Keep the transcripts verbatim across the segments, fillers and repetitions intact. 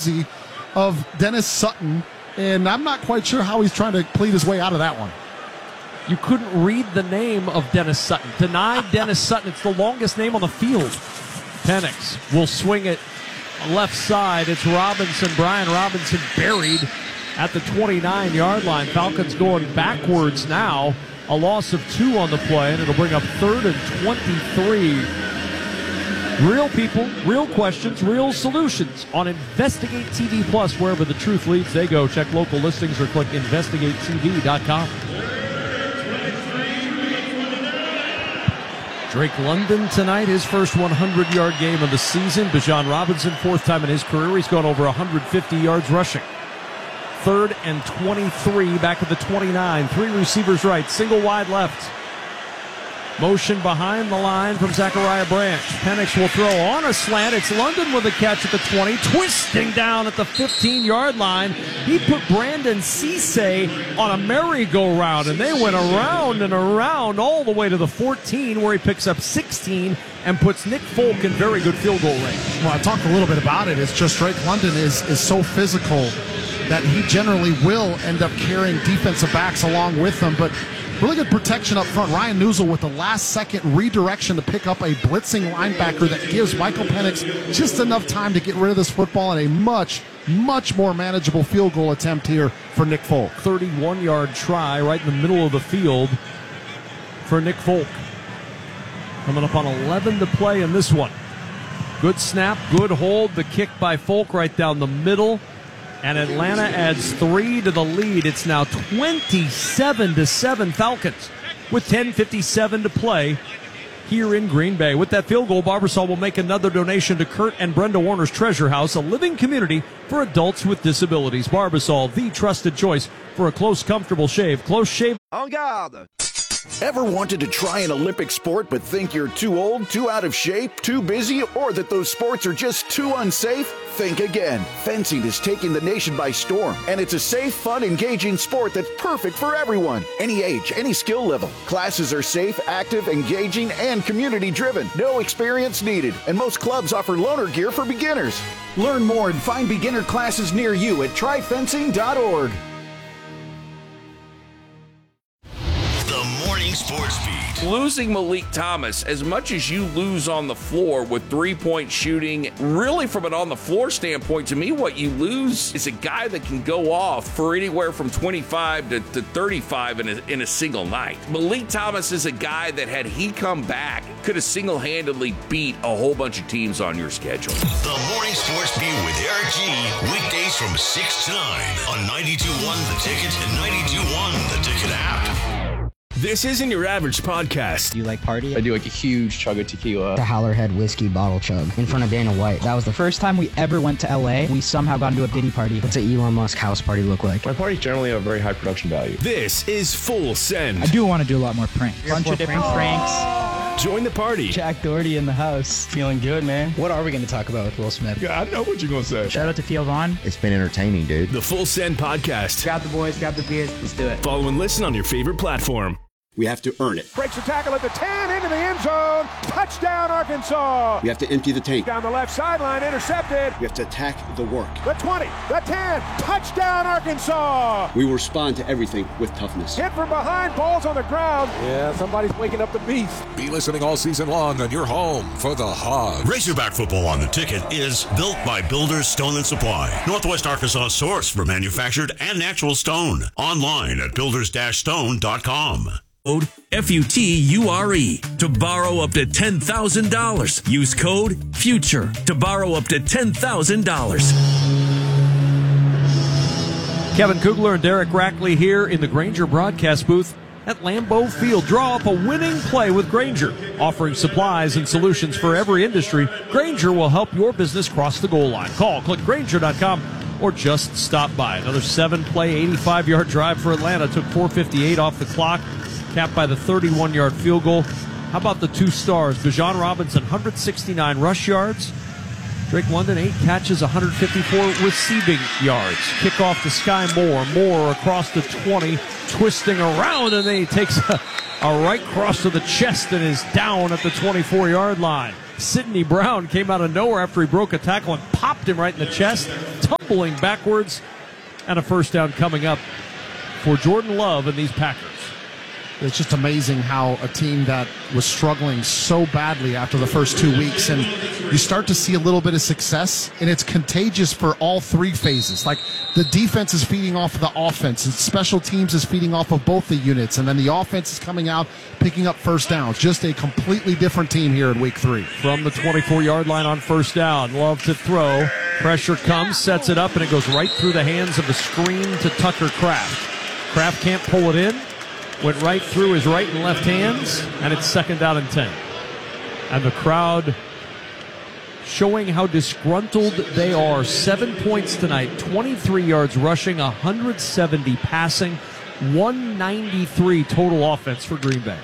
jersey of Dennis Sutton, and I'm not quite sure how he's trying to plead his way out of that one. You couldn't read the name of Dennis Sutton. Denied Dennis Sutton. It's the longest name on the field. Penix will swing it left side. It's Robinson. Brian Robinson buried at the twenty-nine-yard line. Falcons going backwards now. A loss of two on the play, and it'll bring up third and twenty-three. Real people, real questions, real solutions on Investigate T V Plus. Wherever the truth leads, they go. Check local listings or click investigate t v dot com. Drake London tonight, his first hundred-yard game of the season. Bijan Robinson, fourth time in his career. He's gone over one hundred fifty yards rushing. Third and twenty-three, back at the twenty-nine. Three receivers right, single wide left. Motion behind the line from Zachariah Branch. Penix will throw on a slant. It's London with a catch at the twenty. Twisting down at the fifteen-yard line. He put Brandon Cisse on a merry-go-round, and they went around and around all the way to the fourteen, where he picks up sixteen and puts Nick Folk in very good field goal range. Well, I talked a little bit about it. It's just Drake London is, is so physical that he generally will end up carrying defensive backs along with him, but really good protection up front. Ryan Newsel with the last-second redirection to pick up a blitzing linebacker that gives Michael Penix just enough time to get rid of this football in a much, much more manageable field goal attempt here for Nick Folk. thirty-one-yard try right in the middle of the field for Nick Folk. Coming up on eleven to play in this one. Good snap, good hold. The kick by Folk right down the middle. And Atlanta adds three to the lead. It's now twenty-seven to seven Falcons with ten fifty-seven to play here in Green Bay. With that field goal, Barbasol will make another donation to Kurt and Brenda Warner's Treasure House, a living community for adults with disabilities. Barbasol, the trusted choice for a close, comfortable shave. Close shave. En garde. Ever wanted to try an Olympic sport but think you're too old, too out of shape, too busy, or that those sports are just too unsafe? Think again. Fencing is taking the nation by storm, and it's a safe, fun, engaging sport that's perfect for everyone. Any age, any skill level. Classes are safe, active, engaging, and community-driven. No experience needed, and most clubs offer loaner gear for beginners. Learn more and find beginner classes near you at try fencing dot org. Sports Beat. Losing Malik Thomas, as much as you lose on the floor with three-point shooting, really from an on-the-floor standpoint, to me what you lose is a guy that can go off for anywhere from twenty-five to, to thirty-five in a, in a single night. Malik Thomas is a guy that, had he come back, could have single-handedly beat a whole bunch of teams on your schedule. The Morning Sports Beat with Eric G. Weekdays from six to nine on ninety-two point one The Ticket and ninety-two point one The Ticket app. This isn't your average podcast. Do you like party? I do like a huge chug of tequila. The Howlerhead whiskey bottle chug in front of Dana White. That was the first time we ever went to L A. We somehow got into a Diddy party. What's an Elon Musk house party look like? My parties generally have a very high production value. This is Full Send. I do want to do a lot more pranks. A bunch of different pranks. pranks. Join the party. Jack Doherty in the house. Feeling good, man. What are we going to talk about with Will Smith? Yeah, I know what you're going to say. Shout out to Theo Vaughn. It's been entertaining, dude. The Full Send podcast. Grab the boys, grab the beers. Let's do it. Follow and listen on your favorite platform. We have to earn it. Breaks the tackle at the ten, into the end zone. Touchdown, Arkansas. We have to empty the tank. Down the left sideline, intercepted. We have to attack the work. The twenty, the ten, touchdown, Arkansas. We will respond to everything with toughness. Hit from behind, balls on the ground. Yeah, somebody's waking up the beast. Be listening all season long on your home for the Hogs. Razorback football on The Ticket is built by Builders Stone and Supply, Northwest Arkansas source for manufactured and natural stone. Online at builders dash stone dot com. Code F U T U R E to borrow up to ten thousand dollars. Use code FUTURE to borrow up to ten thousand dollars. Kevin Kugler and Derek Rackley here in the Grainger broadcast booth at Lambeau Field. Draw up a winning play with Grainger. Offering supplies and solutions for every industry, Grainger will help your business cross the goal line. Call, click Grainger dot com, or just stop by. Another seven-play, eighty-five-yard drive for Atlanta. Took four fifty-eight off the clock, capped by the thirty-one-yard field goal. How about the two stars? Bijan Robinson, one hundred sixty-nine rush yards. Drake London, eight catches, one hundred fifty-four receiving yards. Kickoff to Sky Moore. Moore across the twenty, twisting around, and then he takes a, a right cross to the chest and is down at the twenty-four-yard line. Sidney Brown came out of nowhere after he broke a tackle and popped him right in the chest. fumbling backwards, and a first down coming up for Jordan Love and these Packers. It's just amazing how a team that was struggling so badly after the first two weeks, and you start to see a little bit of success, and it's contagious for all three phases. Like, the defense is feeding off of the offense, and special teams is feeding off of both the units, and then the offense is coming out, picking up first downs. Just a completely different team here in week three. From the twenty-four-yard line on first down, Love to throw. Pressure comes, sets it up, and it goes right through the hands of the screen to Tucker Kraft. Kraft can't pull it in. Went right through his right and left hands, and it's second down and ten. And the crowd showing how disgruntled they are. Seven points tonight, twenty-three yards rushing, one hundred seventy passing, one ninety-three total offense for Green Bay.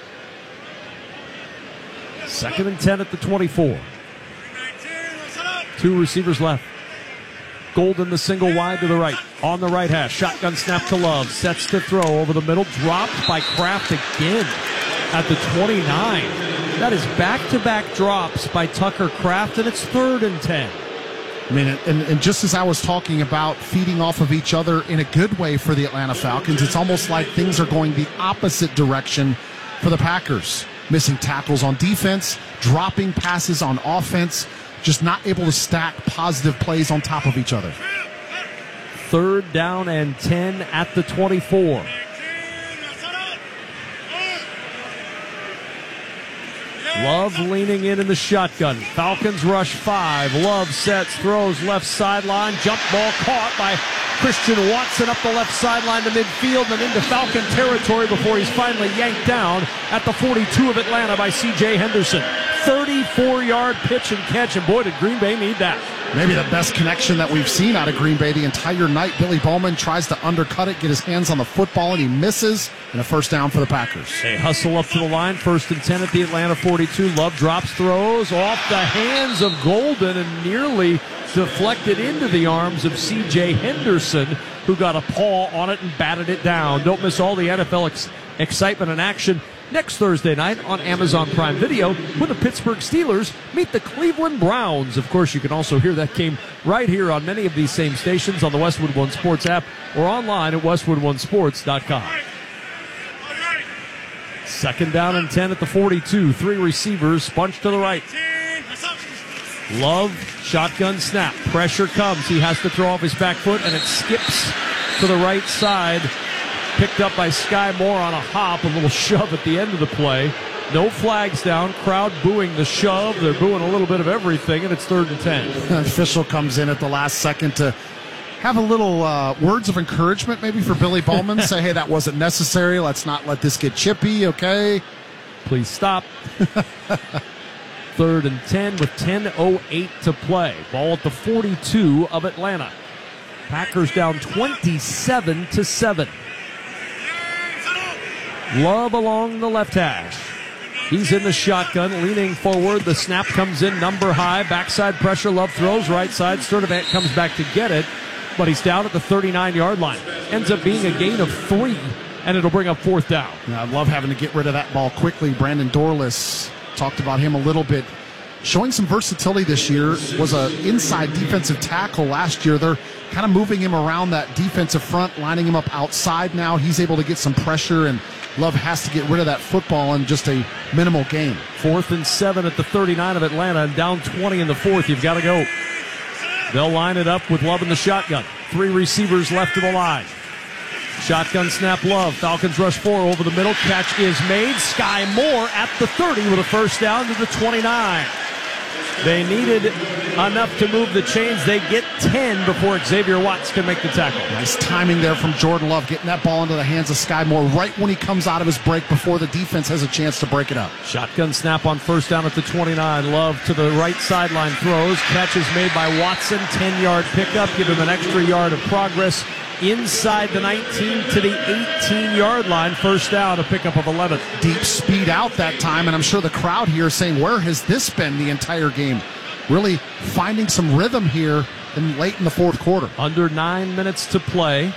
Second and ten at the twenty-four. Two receivers left. Golden, the single wide to the right. On the right hash. Shotgun snap to Love. Sets to throw over the middle. Dropped by Kraft again at the twenty-nine. That is back-to-back drops by Tucker Kraft, and it's third and ten. I mean, and, and just as I was talking about feeding off of each other in a good way for the Atlanta Falcons, it's almost like things are going the opposite direction for the Packers. Missing tackles on defense, dropping passes on offense, just not able to stack positive plays on top of each other. Third down and ten at the twenty-four. Love leaning in in the shotgun. Falcons rush five. Love sets, throws left sideline. Jump ball caught by Christian Watson up the left sideline to midfield and into Falcon territory before he's finally yanked down at the forty-two of Atlanta by C J Henderson. thirty-four-yard pitch and catch, and boy, did Green Bay need that. Maybe the best connection that we've seen out of Green Bay the entire night. Billy Bowman tries to undercut it, get his hands on the football, and he misses, and a first down for the Packers. They hustle up to the line, first and ten at the Atlanta forty-two. Love drops, throws off the hands of Golden and nearly deflected into the arms of C J Henderson, who got a paw on it and batted it down. Don't miss all the N F L ex- excitement and action next Thursday night on Amazon Prime Video when the Pittsburgh Steelers meet the Cleveland Browns. Of course, you can also hear that game right here on many of these same stations on the Westwood One Sports app or online at westwood one sports dot com. Second down and ten at the forty-two. Three receivers, bunch to the right. Love, shotgun snap. Pressure comes. He has to throw off his back foot, and it skips to the right side. Picked up by Sky Moore on a hop, a little shove at the end of the play. No flags down. Crowd booing the shove. They're booing a little bit of everything, and it's third and ten. An official comes in at the last second to have a little uh, words of encouragement maybe for Billy Bowman. Say, hey, that wasn't necessary. Let's not let this get chippy, okay? Please stop. Third and ten with ten oh eight to play. Ball at the forty-two of Atlanta. Packers down twenty-seven to seven. Love along the left hash. He's in the shotgun, leaning forward. The snap comes in, number high. Backside pressure, Love throws right side. Sturdivant comes back to get it, but he's down at the thirty-nine-yard line. Ends up being a gain of three, and it'll bring up fourth down. Yeah, I love having to get rid of that ball quickly. Brandon Dorless, talked about him a little bit. Showing some versatility this year, was an inside defensive tackle last year. They're kind of moving him around that defensive front, lining him up outside now. He's able to get some pressure, and Love has to get rid of that football in just a minimal gain. Fourth and seven at the thirty-nine of Atlanta, and down twenty in the fourth. You've got to go. They'll line it up with Love in the shotgun. Three receivers left of the line. Shotgun snap, Love. Falcons rush four over the middle. Catch is made. Sky Moore at the thirty with a first down to the twenty-nine. They needed enough to move the chains. They get ten before Xavier Watts can make the tackle. Nice timing there from Jordan Love, getting that ball into the hands of Sky Moore right when he comes out of his break before the defense has a chance to break it up. Shotgun snap on first down at the twenty-nine. Love to the right sideline throws. Catch is made by Watson. ten-yard pickup. Give him an extra yard of progress inside the nineteen to the eighteen-yard line. First down, a pickup of eleven. Deep speed out that time, and I'm sure the crowd here is saying, where has this been the entire game? Really finding some rhythm here in late in the fourth quarter. Under nine minutes to play.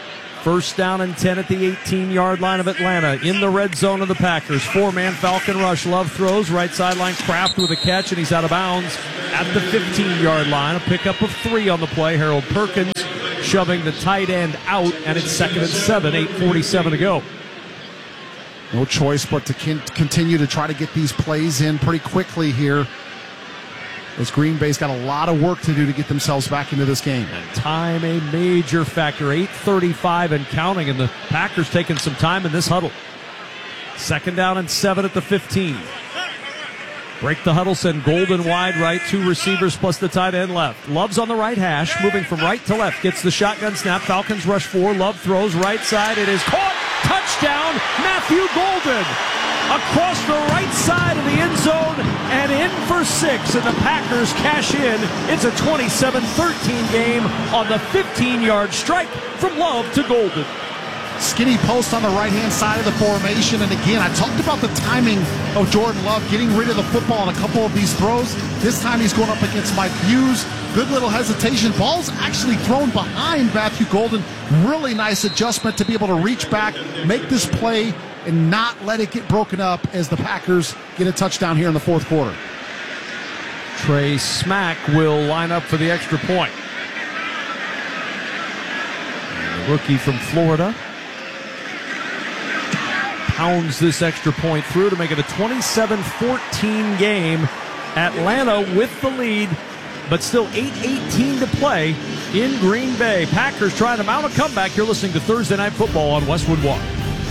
First down and ten at the eighteen-yard line of Atlanta. In the red zone of the Packers. Four-man Falcon rush. Love throws. Right sideline. Kraft with a catch, and he's out of bounds at the fifteen-yard line. A pickup of three on the play. Harold Perkins shoving the tight end out, and it's second and seven. eight forty-seven to go. No choice but to continue to try to get these plays in pretty quickly here, as Green Bay's got a lot of work to do to get themselves back into this game. And time a major factor. eight thirty-five and counting, and the Packers taking some time in this huddle. Second down and seven at the fifteen. Break the huddle, send Golden wide right, two receivers plus the tight end left. Love's on the right hash, moving from right to left. Gets the shotgun snap. Falcons rush four. Love throws right side. It is caught. Touchdown, Matthew Golden. Across the right side of the end zone and in for six, and the Packers cash in. It's a twenty-seven thirteen game on the fifteen-yard strike from Love to Golden. Skinny post on the right-hand side of the formation, and again, I talked about the timing of Jordan Love getting rid of the football on a couple of these throws. This time he's going up against Mike Hughes. Good little hesitation. Ball's actually thrown behind Matthew Golden. Really nice adjustment to be able to reach back, make this play, and not let it get broken up as the Packers get a touchdown here in the fourth quarter. Trey Smack will line up for the extra point. And the rookie from Florida pounds this extra point through to make it a twenty-seven fourteen game. Atlanta with the lead, but still eight eighteen to play in Green Bay. Packers trying to mount a comeback. You're listening to Thursday Night Football on Westwood One.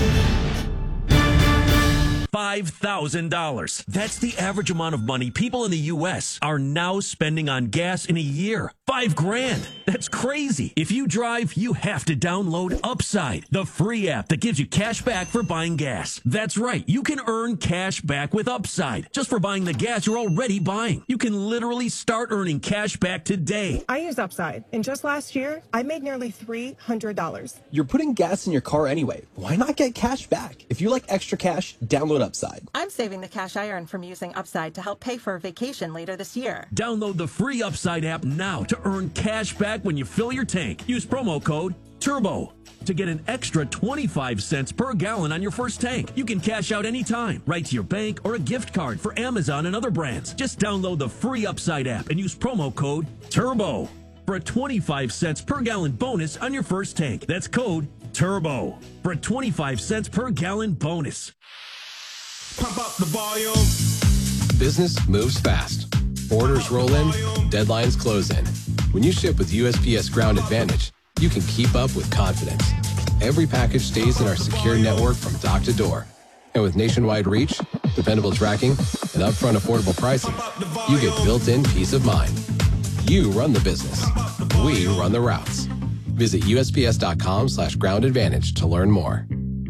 five thousand dollars. That's the average amount of money people in the U S are now spending on gas in a year. Five grand. That's crazy. If you drive, you have to download Upside, the free app that gives you cash back for buying gas. That's right. You can earn cash back with Upside just for buying the gas you're already buying. You can literally start earning cash back today. I use Upside, and just last year, I made nearly three hundred dollars. You're putting gas in your car anyway. Why not get cash back? If you like extra cash, download Upside. I'm saving the cash I earn from using Upside to help pay for a vacation later this year. Download the free Upside app now to earn cash back when you fill your tank. Use promo code TURBO to get an extra twenty-five cents per gallon on your first tank. You can cash out anytime, right to your bank or a gift card for Amazon and other brands. Just download the free Upside app and use promo code TURBO for a twenty-five cents per gallon bonus on your first tank. That's code TURBO for a twenty-five cents per gallon bonus. Pump up the volume. Business moves fast. Orders roll in, deadlines close in. When you ship with U S P S Ground Advantage, you can keep up with confidence. Every package stays in our secure network from dock to door. And with nationwide reach, dependable tracking, and upfront affordable pricing, you get built-in peace of mind. You run the business. We run the routes. Visit U S P S dot com slash ground advantage to learn more.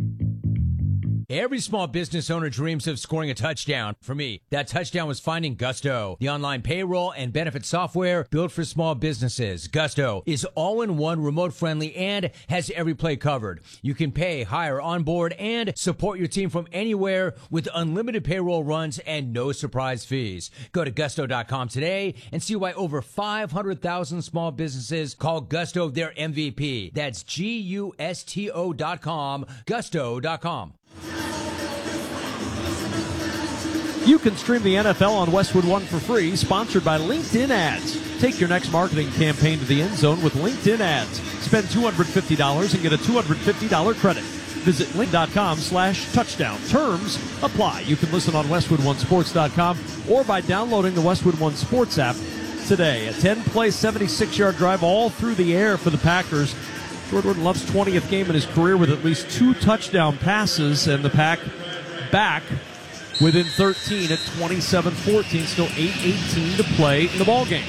Every small business owner dreams of scoring a touchdown. For me, that touchdown was finding Gusto, the online payroll and benefit software built for small businesses. Gusto is all-in-one, remote-friendly, and has every play covered. You can pay, hire, onboard, and support your team from anywhere with unlimited payroll runs and no surprise fees. Go to gusto dot com today and see why over five hundred thousand small businesses call Gusto their M V P. That's G U S T O dot com, gusto dot com. You can stream the N F L on Westwood One for free, sponsored by LinkedIn Ads. Take your next marketing campaign to the end zone with LinkedIn Ads. Spend two hundred fifty dollars and get a two hundred fifty dollars credit. Visit link dot com slash touchdown. Terms apply. You can listen on westwood one sports dot com or by downloading the Westwood One Sports app today. A ten-play, seventy-six-yard drive all through the air for the Packers. Jordan Love's twentieth game in his career with at least two touchdown passes, and the Pack back within thirteen at twenty-seven fourteen, still eight eighteen to play in the ballgame.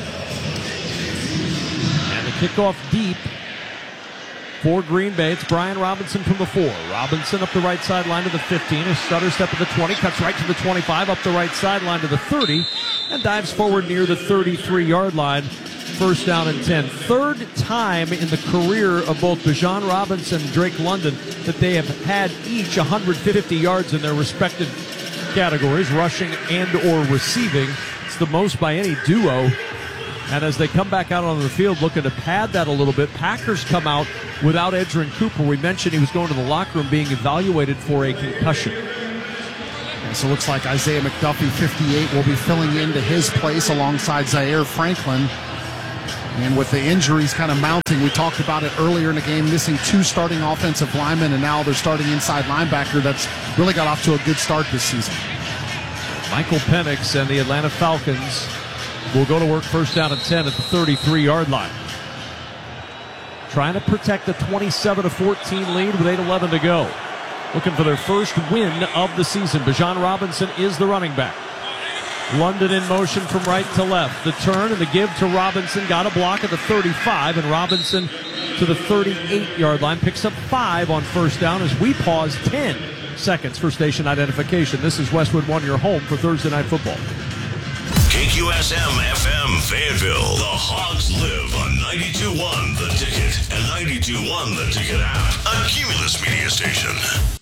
And the kickoff deep for Green Bay. It's Brian Robinson from the four. Robinson up the right sideline to the fifteen. A stutter step at the twenty, cuts right to the twenty-five, up the right sideline to the thirty, and dives forward near the thirty-three-yard line. First down and ten. Third time in the career of both Bijan Robinson and Drake London that they have had each one hundred fifty yards in their respective categories, rushing and or receiving. It's the most by any duo And as they come back out on the field looking to pad that a little bit, Packers come out without Edgerrin Cooper. We mentioned he was going to the locker room being evaluated for a concussion. And so it looks like Isaiah McDuffie, fifty-eight, will be filling into his place alongside Zaire Franklin. And with the injuries kind of mounting, we talked about it earlier in the game, missing two starting offensive linemen, and now they're starting inside linebacker that's really got off to a good start this season. Michael Penix and the Atlanta Falcons will go to work first down and ten at the thirty-three-yard line. Trying to protect the twenty-seven to fourteen lead with eight eleven to go. Looking for their first win of the season. Bijan Robinson is the running back. London in motion from right to left. The turn and the give to Robinson. Got a block at the thirty-five, and Robinson to the thirty-eight-yard line. Picks up five on first down as we pause ten seconds for station identification. This is Westwood One, your home for Thursday Night Football. K Q S M F M Fayetteville. The Hogs live on ninety-two point one The Ticket and ninety-two point one The Ticket app. A Cumulus media station.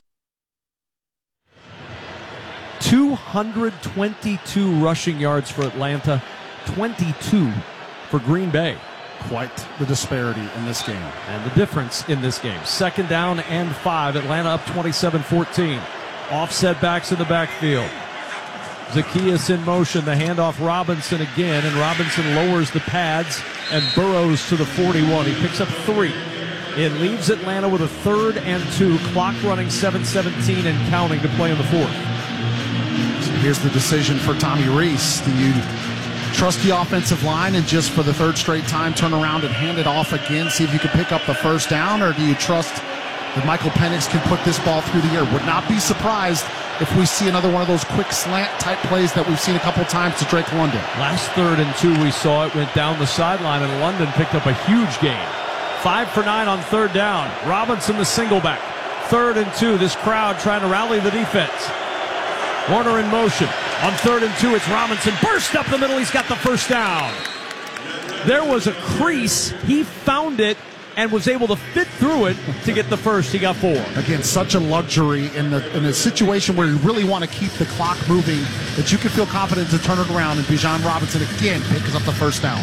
two hundred twenty-two rushing yards for Atlanta, twenty-two for Green Bay. Quite the disparity in this game. And the difference in this game. Second down and five. Atlanta up twenty-seven fourteen. Offset backs in the backfield. Zacchaeus in motion. The handoff Robinson again, and Robinson lowers the pads and burrows to the forty-one. He picks up three. It leaves Atlanta with a third and two. Clock running seven seventeen and counting to play in the fourth. So here's the decision for Tommy Rees. Do you trust the offensive line and just for the third straight time turn around and hand it off again, see if you can pick up the first down, or do you trust that Michael Penix can put this ball through the air? Would not be surprised if we see another one of those quick slant type plays that we've seen a couple times to Drake London. Last third and two we saw it went down the sideline, and London picked up a huge gain. Five for nine on third down. Robinson the single back. Third and two. This crowd trying to rally the defense. Warner in motion. On third and two, it's Robinson. Burst up the middle. He's got the first down. There was a crease. He found it and was able to fit through it to get the first. He got four. Again, such a luxury in the in a situation where you really want to keep the clock moving that you can feel confident to turn it around. And Bijan Robinson again picks up the first down.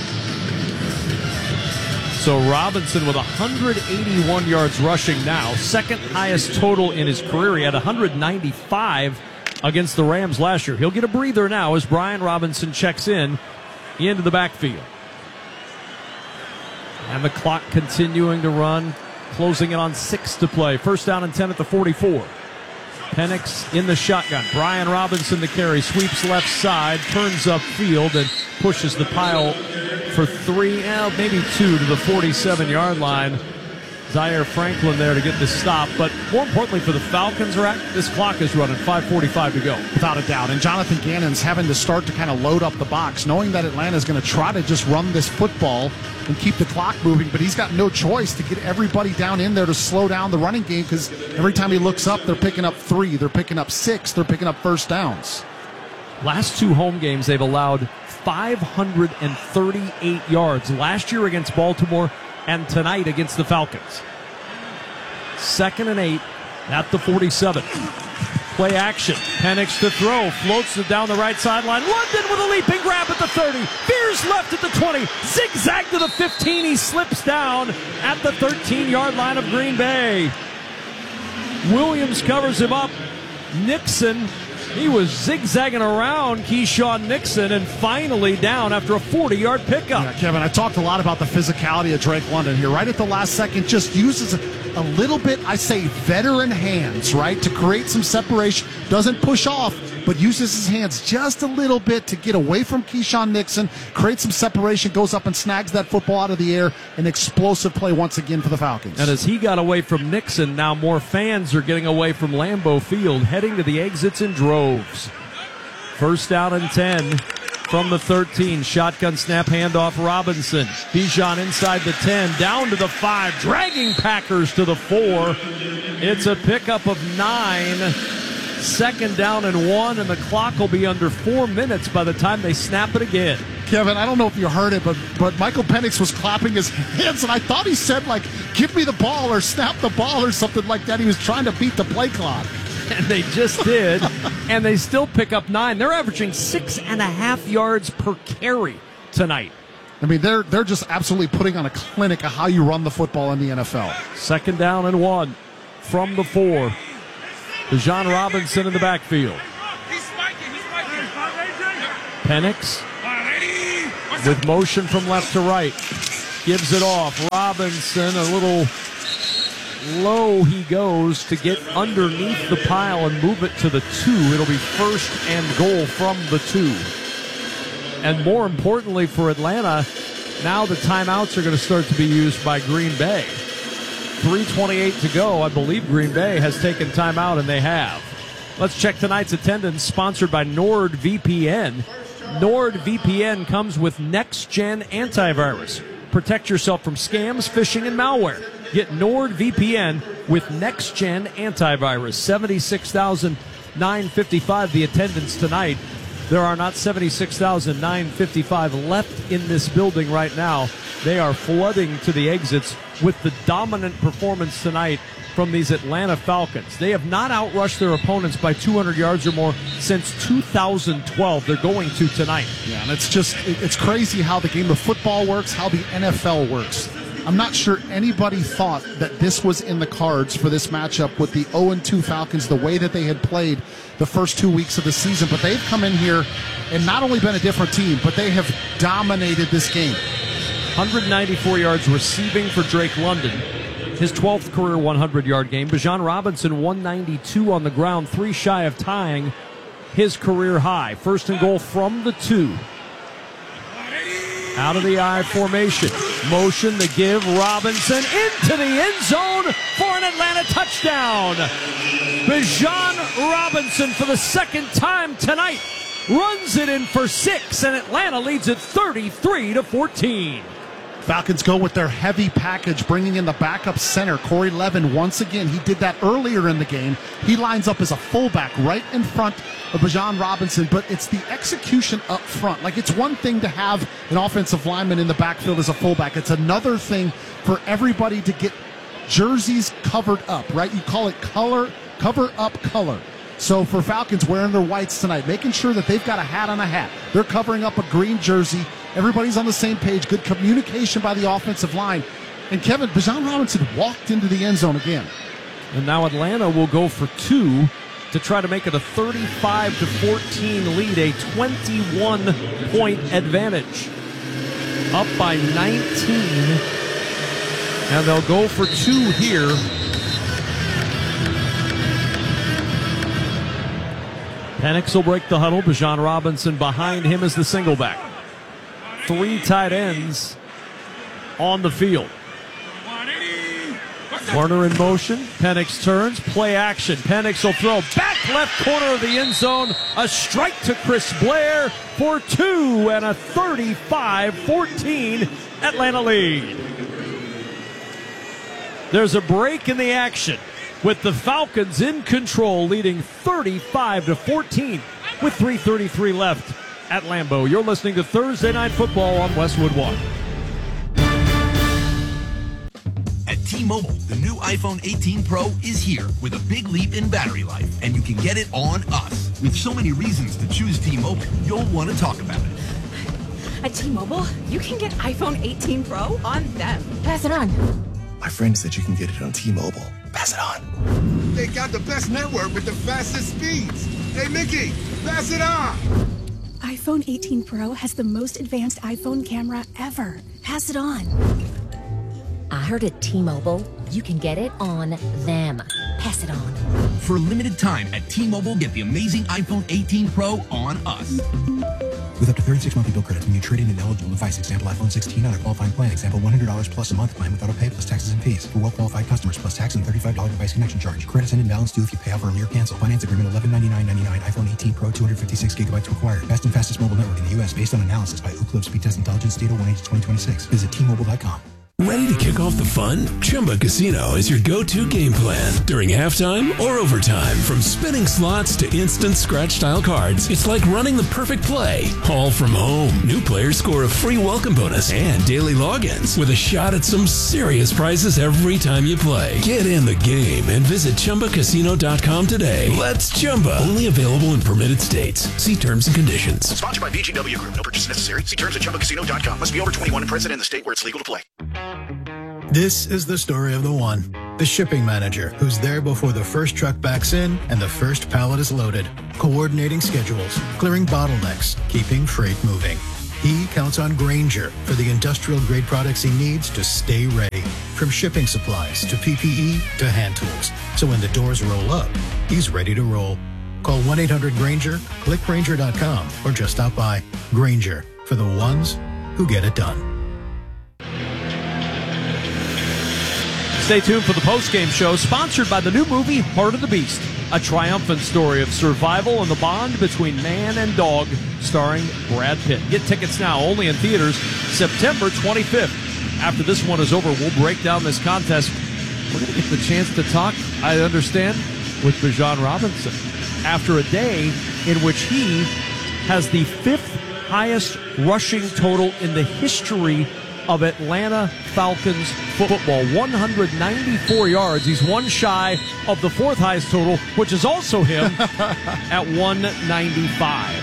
So Robinson with one hundred eighty-one yards rushing now. Second highest total in his career. He had one hundred ninety-five against the Rams last year. He'll get a breather now as Brian Robinson checks in into the backfield. And the clock continuing to run, closing in on six to play. First down and ten at the forty-four. Penix in the shotgun. Brian Robinson the carry, sweeps left side, turns upfield, and pushes the pile for three, eh, maybe two to the forty-seven-yard line. Zaire Franklin there to get the stop. But more importantly for the Falcons, this clock is running, five forty-five to go. Without a doubt. And Jonathan Gannon's having to start to kind of load up the box, knowing that Atlanta's going to try to just run this football and keep the clock moving, but he's got no choice to get everybody down in there to slow down the running game, because every time he looks up, they're picking up three, they're picking up six, they're picking up first downs. Last two home games, they've allowed five hundred thirty-eight yards. Last year against Baltimore and tonight against the Falcons. Second and eight at the forty-seven. Play action. Penix to throw. Floats it down the right sideline. London with a leaping grab at the thirty. Fears left at the twenty. Zigzag to the fifteen. He slips down at the thirteen-yard line of Green Bay. Williams covers him up. Nixon, he was zigzagging around Keyshawn Nixon and finally down after a forty-yard pickup. Yeah, Kevin, I talked a lot about the physicality of Drake London here. Right at the last second, just uses a, a little bit, I say, veteran hands, right, to create some separation. Doesn't push off, but uses his hands just a little bit to get away from Keyshawn Nixon, create some separation, goes up and snags that football out of the air. An explosive play once again for the Falcons. And as he got away from Nixon, now more fans are getting away from Lambeau Field, heading to the exits in droves. First down and ten from the thirteen. Shotgun snap handoff Robinson. Bijan inside the ten, down to the five, dragging Packers to the four. It's a pickup of nine. Second down and one, and the clock will be under four minutes by the time they snap it again. Kevin, I don't know if you heard it, but but Michael Penix was clapping his hands, and I thought he said, like, give me the ball or snap the ball or something like that. He was trying to beat the play clock. And they just did, and they still pick up nine. They're averaging six and a half yards per carry tonight. I mean, they're they're just absolutely putting on a clinic of how you run the football in the N F L. Second down and one from the four. Bijan Robinson in the backfield. Penix with motion from left to right. Gives it off. Robinson a little low he goes to get underneath the pile and move it to the two. It'll be first and goal from the two. And more importantly for Atlanta, now the timeouts are going to start to be used by Green Bay. three twenty-eight to go. I believe Green Bay has taken timeout, and they have. Let's check tonight's attendance, sponsored by NordVPN. NordVPN comes with next-gen antivirus. Protect yourself from scams, phishing, and malware. Get NordVPN with next-gen antivirus. seventy-six thousand nine hundred fifty-five the attendance tonight. There are not seventy-six thousand nine hundred fifty-five left in this building right now. They are flooding to the exits with the dominant performance tonight from these Atlanta Falcons. They have not outrushed their opponents by two hundred yards or more since two thousand twelve. They're going to tonight. Yeah, and it's just, it's crazy how the game of football works, how the N F L works. I'm not sure anybody thought that this was in the cards for this matchup with the oh and two Falcons, the way that they had played the first two weeks of the season. But they've come in here and not only been a different team, but they have dominated this game. one hundred ninety-four yards receiving for Drake London, his twelfth career hundred-yard game. Bijan Robinson, one ninety-two on the ground, three shy of tying his career high. First and goal from the two. Out of the I formation. Motion to give. Robinson into the end zone for an Atlanta touchdown. Bijan Robinson, for the second time tonight, runs it in for six, and Atlanta leads it thirty-three to fourteen. Falcons go with their heavy package, bringing in the backup center, Corey Levin. Once again, he did that earlier in the game. He lines up as a fullback right in front of Bijan Robinson, but it's the execution up front. Like, it's one thing to have an offensive lineman in the backfield as a fullback. It's another thing for everybody to get jerseys covered up, right? You call it color, cover up color. So for Falcons wearing their whites tonight, making sure that they've got a hat on a hat. They're covering up a green jersey. Everybody's on the same page. Good communication by the offensive line. And Kevin, Bijan Robinson walked into the end zone again. And now Atlanta will go for two to try to make it a thirty-five to fourteen lead, a twenty-one point advantage. Up by nineteen. And they'll go for two here. Penix will break the huddle. Bijan Robinson behind him as the single back. Three tight ends on the field. Warner in motion. Penix turns. Play action. Penix will throw back left corner of the end zone. A strike to Chris Blair for two and a thirty-five fourteen Atlanta lead. There's a break in the action with the Falcons in control, leading thirty-five to fourteen with three thirty-three left at Lambeau. You're listening to Thursday Night Football on Westwood One. At T-Mobile, the new iPhone eighteen Pro is here with a big leap in battery life, and you can get it on us. With so many reasons to choose T-Mobile, you'll want to talk about it. At T-Mobile, you can get iPhone eighteen Pro on them. Pass it on. My friend said you can get it on T-Mobile. Pass it on. They got the best network with the fastest speeds. Hey, Mickey, pass it on. iPhone eighteen Pro has the most advanced iPhone camera ever. Pass it on. I heard at T-Mobile, you can get it on them. Pass it on. For a limited time at T-Mobile, get the amazing iPhone eighteen Pro on us. With up to thirty-six monthly bill credits when you trade in an eligible device. Example, iPhone sixteen on a qualifying plan. Example, one hundred dollars plus a month plan with auto pay plus taxes and fees. For well-qualified customers, plus tax and thirty-five dollars device connection charge. Credits and imbalance due if you pay off early or cancel. Finance agreement eleven ninety-nine ninety-nine. iPhone eighteen Pro, two hundred fifty-six gigabytes required. Best and fastest mobile network in the U S based on analysis by Ookla Speed Test Intelligence Data one H twenty twenty-six. Visit T Mobile dot com. Ready to kick off the fun? Chumba Casino is your go-to game plan during halftime or overtime. From spinning slots to instant scratch-style cards, it's like running the perfect play, all from home. New players score a free welcome bonus and daily logins with a shot at some serious prizes every time you play. Get in the game and visit Chumba Casino dot com today. Let's Chumba. Only available in permitted states. See terms and conditions. Sponsored by V G W Group. No purchase necessary. See terms at Chumba Casino dot com. Must be over twenty-one and present in the state where it's legal to play. This is the story of the one, the shipping manager, who's there before the first truck backs in and the first pallet is loaded, coordinating schedules, clearing bottlenecks, keeping freight moving. He counts on Grainger for the industrial-grade products he needs to stay ready, from shipping supplies to P P E to hand tools. So when the doors roll up, he's ready to roll. Call one eight hundred Grainger, click Grainger dot com, or just stop by. Grainger, for the ones who get it done. Stay tuned for the post-game show, sponsored by the new movie Heart of the Beast, a triumphant story of survival and the bond between man and dog, starring Brad Pitt. Get tickets now, only in theaters, September twenty-fifth. After this one is over, we'll break down this contest. We're going to get the chance to talk, I understand, with Bijan Robinson after a day in which he has the fifth highest rushing total in the history of Atlanta Falcons football, one hundred ninety-four yards. He's one shy of the fourth highest total, which is also him at one ninety-five.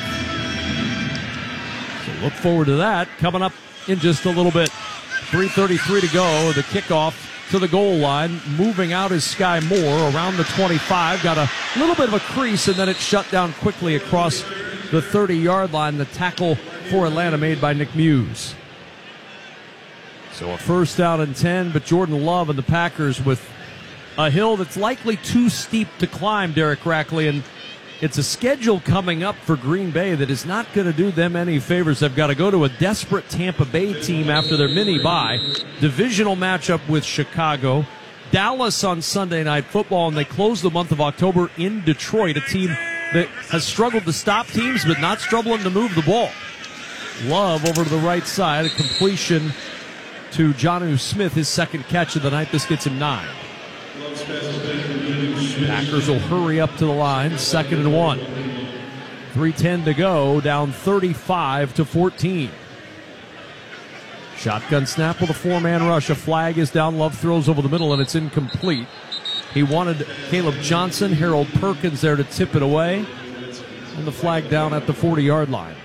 So look forward to that coming up in just a little bit. three thirty-three to go, the kickoff to the goal line. Moving out is Sky Moore around the twenty-five. Got a little bit of a crease, and then it shut down quickly across the thirty-yard line. The tackle for Atlanta made by Nick Muse. So a first down and ten, but Jordan Love and the Packers with a hill that's likely too steep to climb, Derek Rackley, and it's a schedule coming up for Green Bay that is not going to do them any favors. They've got to go to a desperate Tampa Bay team after their mini-bye. Divisional matchup with Chicago. Dallas on Sunday Night Football, and they close the month of October in Detroit, a team that has struggled to stop teams but not struggling to move the ball. Love over to the right side, a completion to Jonnu Smith, his second catch of the night. This gets him nine. Packers will hurry up to the line, second and one. three ten to go, down thirty-five to fourteen. Shotgun snap with a four-man rush. A flag is down. Love throws over the middle, and it's incomplete. He wanted Caleb Johnson, Harold Perkins there to tip it away. And the flag down at the forty-yard line.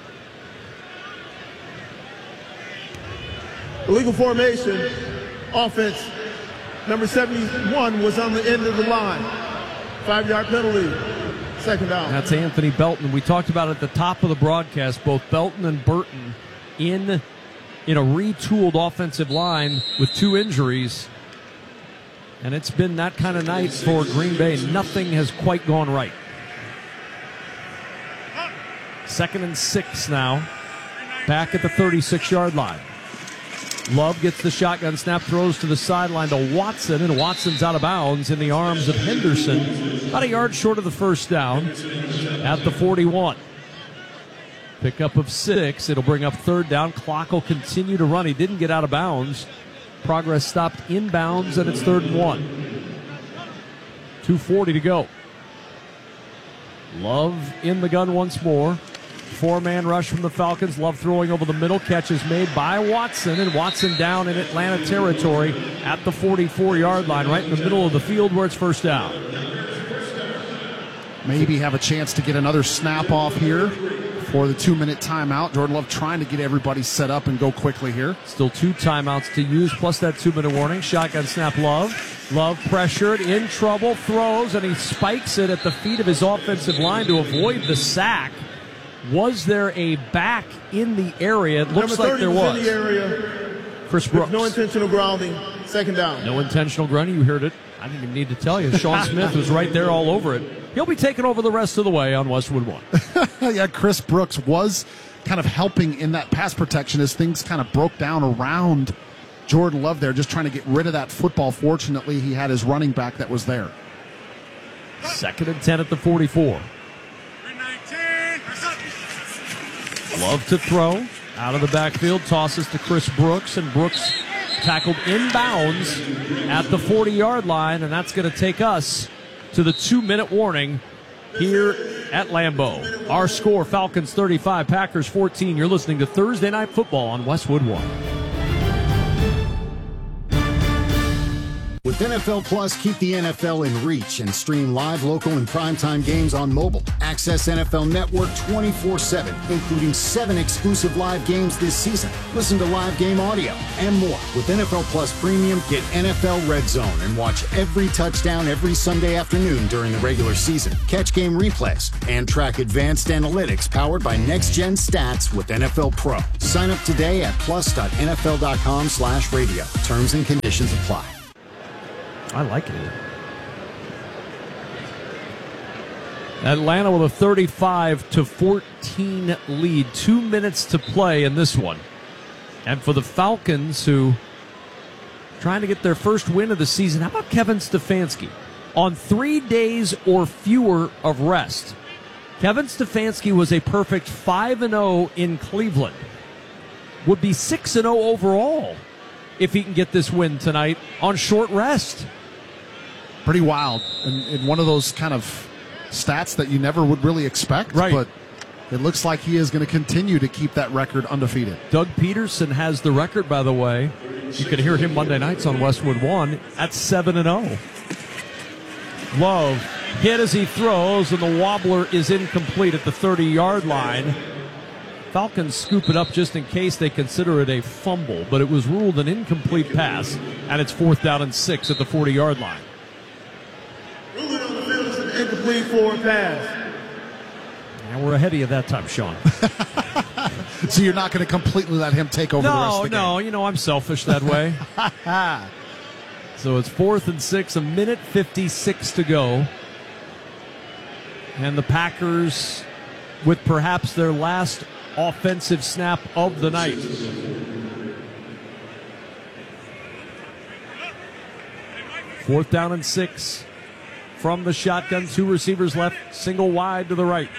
Illegal formation, offense, number seventy-one was on the end of the line. Five-yard penalty, second down. That's Anthony Belton. We talked about at the top of the broadcast, both Belton and Burton in, in a retooled offensive line with two injuries. And it's been that kind of night for Green Bay. Nothing has quite gone right. Second and six now, back at the thirty-six-yard line. Love gets the shotgun snap, throws to the sideline to Watson, and Watson's out of bounds in the arms of Henderson. About a yard short of the first down at the forty-one. Pickup of six. It'll bring up third down. Clock will continue to run. He didn't get out of bounds. Progress stopped inbounds, and it's third and one. two forty to go. Love in the gun once more. Four-man rush from the Falcons. Love throwing over the middle. Catch is made by Watson, and Watson down in Atlanta territory at the forty-four-yard line, right in the middle of the field where it's first down. Maybe have a chance to get another snap off here for the two-minute timeout. Jordan Love trying to get everybody set up and go quickly here. Still two timeouts to use, plus that two-minute warning. Shotgun snap, Love. Love pressured, in trouble, throws, and he spikes it at the feet of his offensive line to avoid the sack. Was there a back in the area? It looks like there was. In the area. Chris Brooks. No intentional grounding. Second down. No intentional grounding. You heard it. I didn't even need to tell you. Sean Smith was right there all over it. He'll be taking over the rest of the way on Westwood One. Yeah, Chris Brooks was kind of helping in that pass protection as things kind of broke down around Jordan Love there, just trying to get rid of that football. Fortunately, he had his running back that was there. Second and ten at the forty-four. Love to throw out of the backfield, tosses to Chris Brooks, and Brooks tackled inbounds at the forty-yard line, and that's going to take us to the two-minute warning here at Lambeau. Our score, Falcons thirty-five, Packers fourteen. You're listening to Thursday Night Football on Westwood One. With N F L Plus, keep the N F L in reach and stream live, local, and primetime games on mobile. Access N F L Network twenty-four seven, including seven exclusive live games this season. Listen to live game audio and more. With N F L Plus Premium, get N F L Red Zone and watch every touchdown every Sunday afternoon during the regular season. Catch game replays and track advanced analytics powered by Next Gen Stats with N F L Pro. Sign up today at plus.nfl.com slash radio. Terms and conditions apply. I like it. Atlanta with a thirty-five to fourteen lead. Two minutes to play in this one. And for the Falcons, who are trying to get their first win of the season, how about Kevin Stefanski? On three days or fewer of rest, Kevin Stefanski was a perfect five and oh in Cleveland. Would be six and oh overall if he can get this win tonight on short rest. Pretty wild, and, and one of those kind of stats that you never would really expect. Right. But it looks like he is going to continue to keep that record undefeated. Doug Peterson has the record, by the way. You can hear him Monday nights on Westwood One at seven and oh. Love hit as he throws, and the wobbler is incomplete at the thirty-yard line. Falcons scoop it up just in case they consider it a fumble, but it was ruled an incomplete pass, and it's fourth down and six at the forty-yard line. Incomplete forward pass. And we're ahead of you that time, Sean. So you're not going to completely let him take over no, the rest of the game? No, no. You know, I'm selfish that way. So it's fourth and six, a minute fifty-six to go. And the Packers with perhaps their last offensive snap of the night. Fourth down and six. From the shotgun, two receivers left, single wide to the right.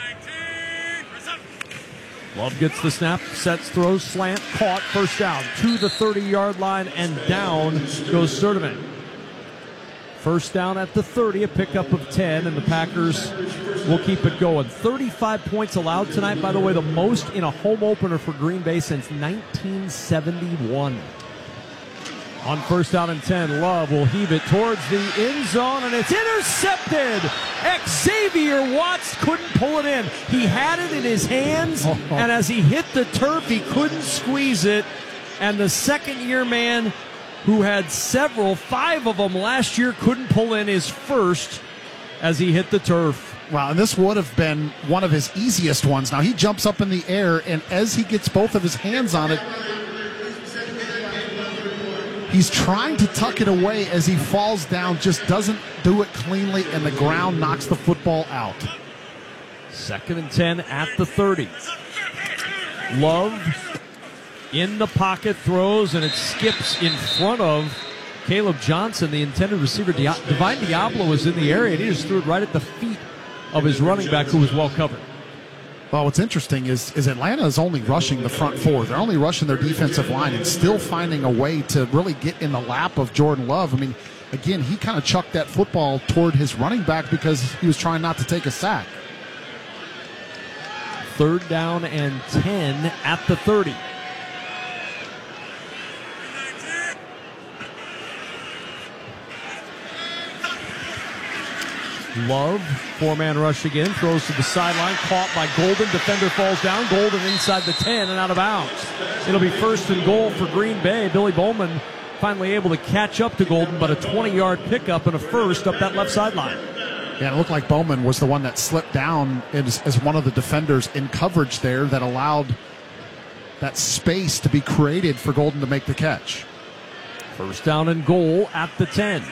Love gets the snap, sets, throws, slant, caught, first down. To the thirty-yard line, and down goes Sturdivant. First down at the thirty, a pickup of ten, and the Packers will keep it going. thirty-five points allowed tonight, by the way, the most in a home opener for Green Bay since nineteen seventy-one. On first down and ten, Love will heave it towards the end zone, and it's intercepted. Xavier Watts couldn't pull it in. He had it in his hands, oh, oh. and as he hit the turf, he couldn't squeeze it. And the second-year man, who had several, five of them last year, couldn't pull in his first as he hit the turf. Wow, and this would have been one of his easiest ones. Now, he jumps up in the air, and as he gets both of his hands on it, he's trying to tuck it away as he falls down, just doesn't do it cleanly, and the ground knocks the football out. Second and ten at the thirty. Love in the pocket, throws, and it skips in front of Caleb Johnson, the intended receiver. Di- Divine Diablo was in the area, and he just threw it right at the feet of his running back, who was well covered. Well, what's interesting is, is Atlanta is only rushing the front four. They're only rushing their defensive line and still finding a way to really get in the lap of Jordan Love. I mean, again, he kind of chucked that football toward his running back because he was trying not to take a sack. Third down and ten at the thirty. Love, four-man rush again, throws to the sideline, caught by Golden. Defender falls down. Golden inside the ten and out of bounds. It'll be first and goal for Green Bay. Billy Bowman finally able to catch up to Golden, but a twenty-yard pickup and a first up that left sideline. Yeah, it looked like Bowman was the one that slipped down as, as one of the defenders in coverage there that allowed that space to be created for Golden to make the catch. First down and goal at the ten.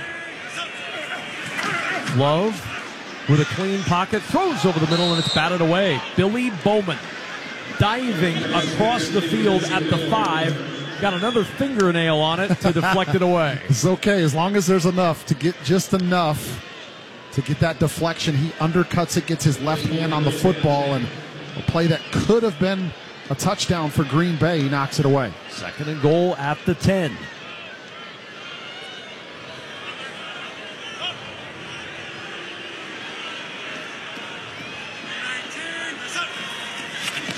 Love with a clean pocket, throws over the middle, and it's batted away. Billy Bowman diving across the field at the five. Got another fingernail on it to deflect it away. It's okay, as long as there's enough to get just enough to get that deflection. He undercuts it, gets his left hand on the football, and a play that could have been a touchdown for Green Bay. He knocks it away. Second and goal at the ten.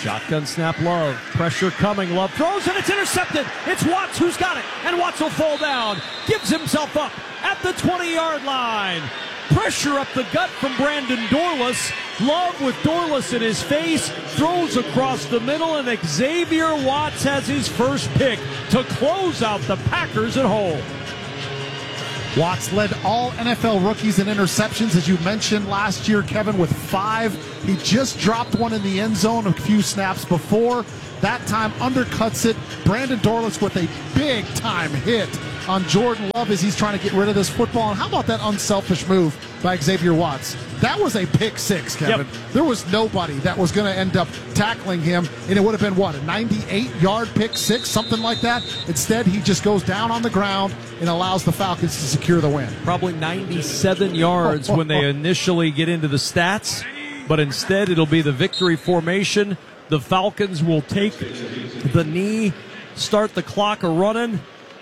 Shotgun snap, Love. Pressure coming. Love throws, and it's intercepted. It's Watts who's got it, and Watts will fall down. Gives himself up at the twenty-yard line. Pressure up the gut from Brandon Dorlus. Love with Dorlus in his face. Throws across the middle, and Xavier Watts has his first pick to close out the Packers at home. Watts led all N F L rookies in interceptions, as you mentioned last year, Kevin, with five. He just dropped one in the end zone a few snaps before. That time undercuts it. Brandon Dorlus with a big-time hit on Jordan Love as he's trying to get rid of this football. And how about that unselfish move by Xavier Watts? That was a pick six, Kevin. Yep. There was nobody that was going to end up tackling him, and it would have been, what, a ninety-eight-yard pick six, something like that? Instead, he just goes down on the ground and allows the Falcons to secure the win. Probably ninety-seven yards when they initially get into the stats, but instead it'll be the victory formation. The Falcons will take the knee, start the clock a-running,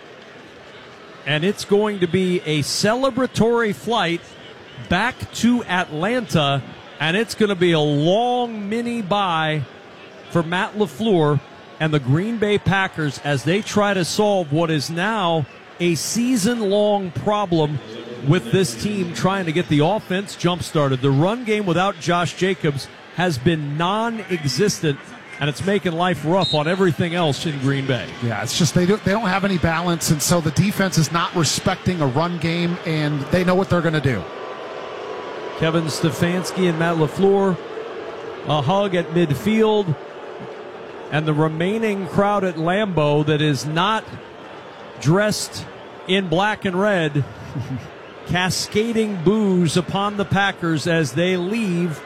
and it's going to be a celebratory flight back to Atlanta, and it's going to be a long mini bye for Matt LaFleur and the Green Bay Packers as they try to solve what is now a season-long problem with this team trying to get the offense jump-started. The run game without Josh Jacobs has been non-existent, and it's making life rough on everything else in Green Bay. Yeah, it's just they don't, they don't have any balance, and so the defense is not respecting a run game, and they know what they're going to do. Kevin Stefanski and Matt LaFleur, a hug at midfield, and the remaining crowd at Lambeau that is not dressed in black and red, cascading boos upon the Packers as they leave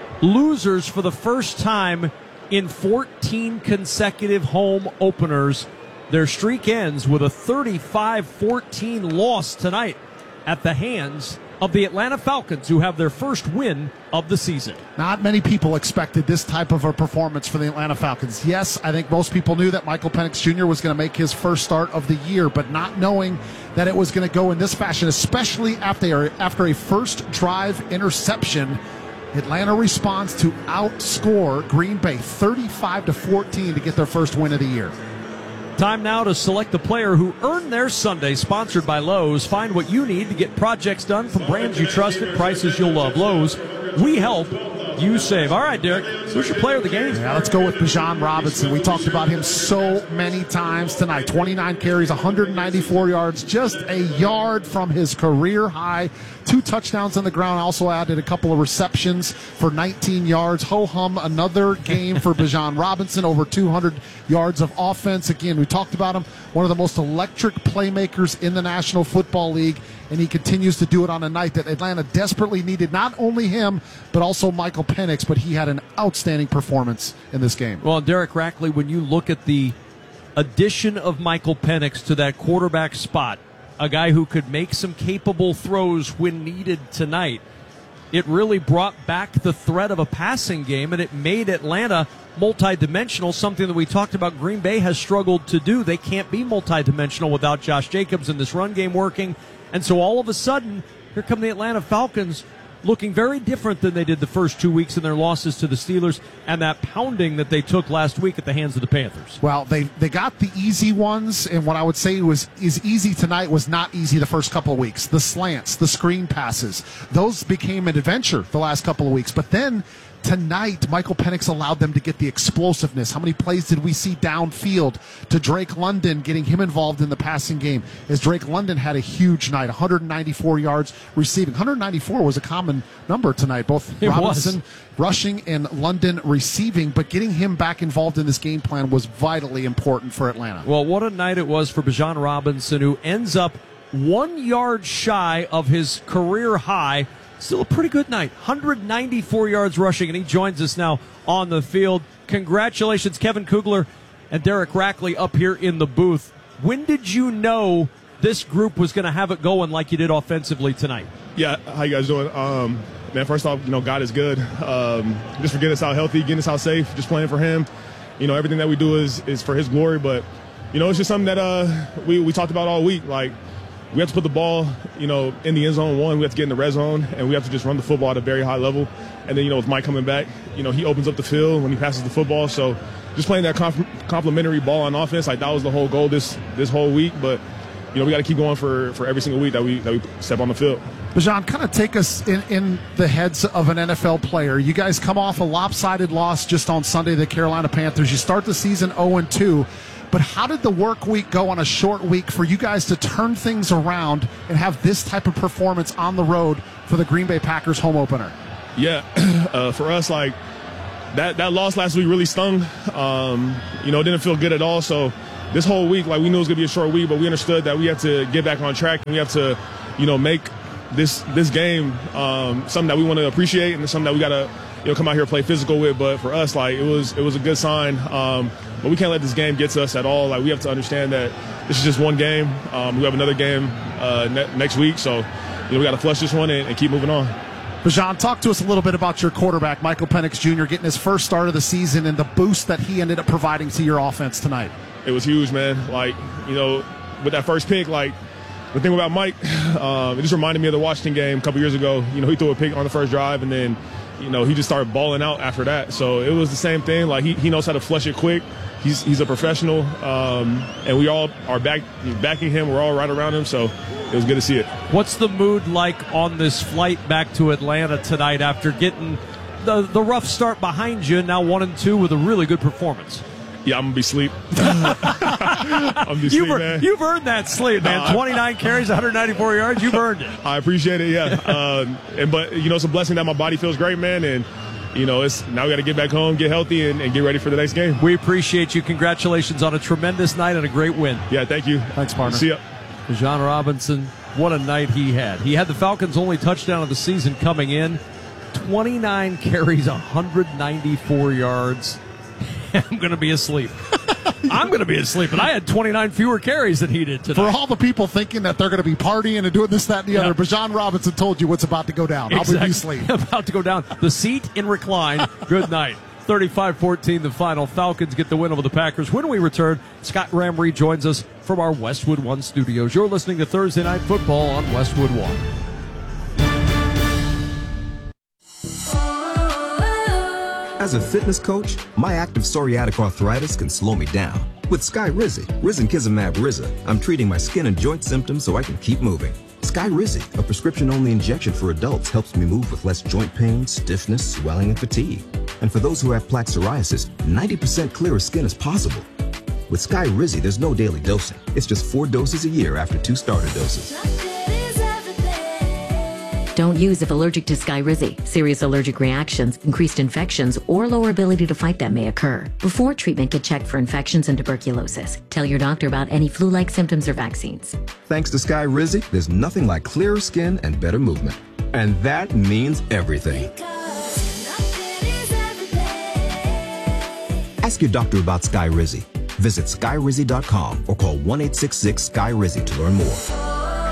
losers for the first time in fourteen consecutive home openers. Their streak ends with a thirty-five fourteen loss tonight at the hands of the Atlanta Falcons, who have their first win of the season. Not many people expected this type of a performance for the Atlanta Falcons. Yes, I think most people knew that Michael Penix Junior was going to make his first start of the year, but not knowing that it was going to go in this fashion, especially after, after a first drive interception. Atlanta responds to outscore Green Bay thirty-five to fourteen to get their first win of the year. Time now to select the player who earned their Sunday, sponsored by Lowe's. Find what you need to get projects done from brands you trust at prices you'll love. Lowe's, we help, you save. All right, Derek, who's your player of the game? Yeah, let's go with Bijan Robinson. We talked about him so many times tonight. twenty-nine carries, one hundred ninety-four yards, just a yard from his career high. Two touchdowns on the ground. Also added a couple of receptions for nineteen yards. Ho-hum, another game for Bijan Robinson. Over two hundred yards of offense. Again, we talked about him. One of the most electric playmakers in the National Football League. And he continues to do it on a night that Atlanta desperately needed not only him, but also Michael Penix. But he had an outstanding performance in this game. Well, Derek Rackley, when you look at the addition of Michael Penix to that quarterback spot, a guy who could make some capable throws when needed tonight, it really brought back the threat of a passing game, and it made Atlanta multidimensional, something that we talked about Green Bay has struggled to do. They can't be multidimensional without Josh Jacobs and this run game working. And so all of a sudden, here come the Atlanta Falcons, looking very different than they did the first two weeks in their losses to the Steelers and that pounding that they took last week at the hands of the Panthers. Well, they they got the easy ones, and what I would say was is easy tonight was not easy the first couple of weeks. The slants, the screen passes, those became an adventure the last couple of weeks. But then tonight, Michael Penix allowed them to get the explosiveness. How many plays did we see downfield to Drake London, getting him involved in the passing game, as Drake London had a huge night, one hundred ninety-four yards receiving. one hundred ninety-four was a common number tonight, both it Robinson was. rushing and London receiving, but getting him back involved in this game plan was vitally important for Atlanta. Well, what a night it was for Bijan Robinson, who ends up one yard shy of his career high. Still a pretty good night. one hundred ninety-four yards rushing, and he joins us now on the field. Congratulations, Kevin Kugler and Derek Rackley up here in the booth. When did you know this group was going to have it going like you did offensively tonight? Yeah, how you guys doing? Um, man, first off, you know, God is good. Um, just for getting us out healthy, getting us out safe, just playing for Him. You know, everything that we do is is for His glory. But, you know, it's just something that uh, we, we talked about all week. Like, we have to put the ball, you know, in the end zone. One, we have to get in the red zone, and we have to just run the football at a very high level. And then, you know, with Mike coming back, you know, he opens up the field when he passes the football. So just playing that comp- complimentary ball on offense, like that was the whole goal this this whole week. But, you know, we got to keep going for, for every single week that we that we step on the field. Bijan, kind of take us in, in the heads of an N F L player. You guys come off a lopsided loss just on Sunday to the Carolina Panthers. You start the season oh and two. But how did the work week go on a short week for you guys to turn things around and have this type of performance on the road for the Green Bay Packers home opener? Yeah, uh, for us, like, that, that loss last week really stung. Um, you know, it didn't feel good at all. So this whole week, like, we knew it was going to be a short week, but we understood that we have to get back on track and we have to, you know, make this this game um, something that we want to appreciate and something that we got to, you know, come out here and play physical with. But for us, like, it was it was a good sign. Um, but we can't let this game get to us at all. Like, we have to understand that this is just one game. Um, we have another game uh, ne- next week. So, you know, we got to flush this one and, and keep moving on. Bijan, talk to us a little bit about your quarterback, Michael Penix Junior, getting his first start of the season and the boost that he ended up providing to your offense tonight. It was huge, man. Like, you know, with that first pick, like, the thing about Mike, um, it just reminded me of the Washington game a couple years ago. You know, he threw a pick on the first drive, and then, you know, he just started balling out after that. So it was the same thing. Like, he, he knows how to flush it quick. He's he's a professional, um, and we all are back backing him. We're all right around him, so it was good to see it. What's the mood like on this flight back to Atlanta tonight after getting the, the rough start behind you, now one and two with a really good performance? Yeah, I'm going to be asleep. I'm gonna be you've, sleep, man. You've earned that sleep, man. No, twenty-nine carries, one hundred ninety-four yards. You've earned it. I appreciate it, yeah. uh, and But, you know, it's a blessing that my body feels great, man. And, you know, it's now we got to get back home, get healthy, and, and get ready for the next game. We appreciate you. Congratulations on a tremendous night and a great win. Yeah, thank you. Thanks, partner. See ya. Bijan Robinson, what a night he had. He had the Falcons' only touchdown of the season coming in. twenty-nine carries, one hundred ninety-four yards. I'm going to be asleep. I'm going to be asleep, and I had twenty-nine fewer carries than he did tonight. For all the people thinking that they're going to be partying and doing this, that, and the yeah. other, Bijan Robinson told you what's about to go down. Exactly. I'll be asleep. About to go down. The seat in recline. Good night. thirty-five fourteen the final. Falcons get the win over the Packers. When we return, Scott Graham rejoins us from our Westwood One studios. You're listening to Thursday Night Football on Westwood One. As a fitness coach, my active psoriatic arthritis can slow me down. With Skyrizi, Risankizumab Riza, I'm treating my skin and joint symptoms so I can keep moving. Skyrizi, a prescription-only injection for adults, helps me move with less joint pain, stiffness, swelling, and fatigue. And for those who have plaque psoriasis, ninety percent clearer skin is possible. With Skyrizi, there's no daily dosing. It's just four doses a year after two starter doses. Don't use if allergic to Skyrizi. Serious allergic reactions, increased infections, or lower ability to fight them may occur. Before treatment, get checked for infections and tuberculosis. Tell your doctor about any flu-like symptoms or vaccines. Thanks to Skyrizi, there's nothing like clearer skin and better movement. And that means everything. Ask your doctor about Skyrizi. Visit Skyrizi dot com or call one eight six six Skyrizi to learn more.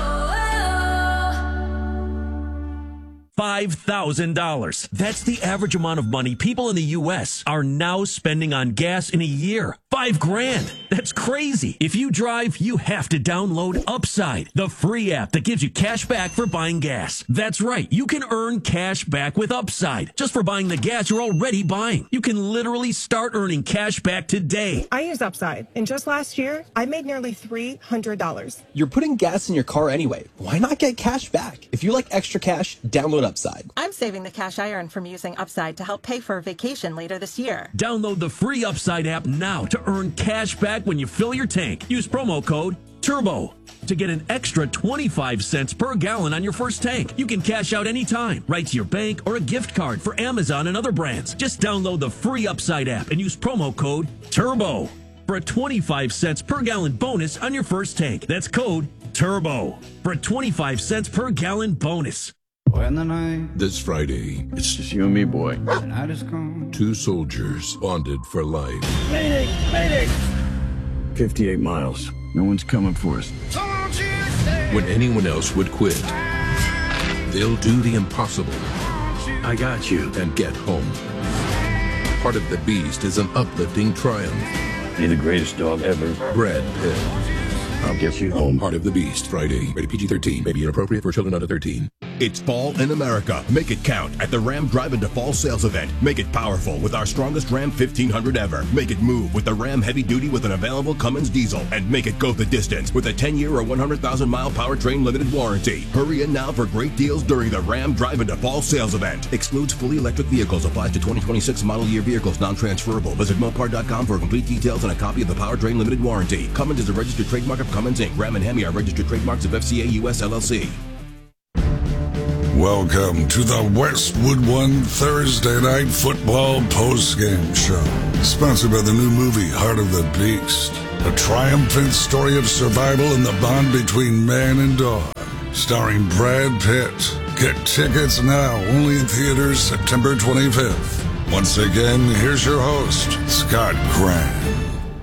five thousand dollars. That's the average amount of money people in the U S are now spending on gas in a year. Five grand. That's crazy. If you drive, you have to download Upside, the free app that gives you cash back for buying gas. That's right. You can earn cash back with Upside just for buying the gas you're already buying. You can literally start earning cash back today. I use Upside, and just last year, I made nearly three hundred dollars. You're putting gas in your car anyway. Why not get cash back? If you like extra cash, download Upside. I'm saving the cash I earn from using Upside to help pay for a vacation later this year. Download the free Upside app now to earn cash back when you fill your tank. Use promo code TURBO to get an extra twenty-five cents per gallon on your first tank. You can cash out anytime, right to your bank or a gift card for Amazon and other brands. Just download the free Upside app and use promo code TURBO for a twenty-five cents per gallon bonus on your first tank. That's code TURBO for a twenty-five cents per gallon bonus. This Friday, it's just you and me, boy. Two soldiers bonded for life. Mayday! Mayday! fifty-eight miles. No one's coming for us. When anyone else would quit, they'll do the impossible. I got you. And get home. Part of the Beast is an uplifting triumph. You're the greatest dog ever. Brad Pitt. I'll get you home. Part of the Beast. Friday. Rated P G thirteen. May be inappropriate for children under thirteen. It's fall in America. Make it count at the Ram Drive Into Fall sales event. Make it powerful with our strongest Ram fifteen hundred ever. Make it move with the Ram Heavy Duty with an available Cummins diesel. And make it go the distance with a ten-year or one hundred thousand mile powertrain limited warranty. Hurry in now for great deals during the Ram Drive Into Fall sales event. Excludes fully electric vehicles. Applies to twenty twenty-six model year vehicles. Non-transferable. Visit Mopar dot com for complete details and a copy of the powertrain limited warranty. Cummins is a registered trademark of Cummins Incorporated. Ram and Hemi are registered trademarks of F C A U S L L C. Welcome to the Westwood One Thursday Night Football Postgame Show. Sponsored by the new movie Heart of the Beast. A triumphant story of survival and the bond between man and dog. Starring Brad Pitt. Get tickets now, only in theaters September twenty-fifth. Once again, here's your host, Scott Graham.